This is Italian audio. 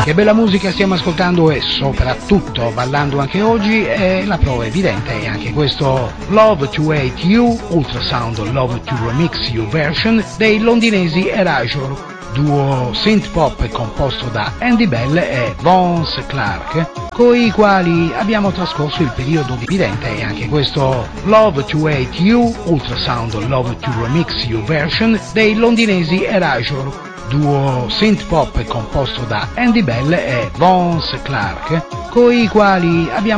Che bella musica stiamo ascoltando e soprattutto ballando anche oggi, e la prova è evidente, e anche questo Love to Hate You, Ultrasound Love to Remix You version dei londinesi Erasure, duo synth pop composto da Andy Bell e Vance Clark, coi quali abbiamo trascorso il periodo di Vidente, e anche questo Love to Hate You, Ultrasound Love to Remix You version dei londinesi Erasure, duo synth pop composto da Andy Bell e Vance Clark, coi quali abbiamo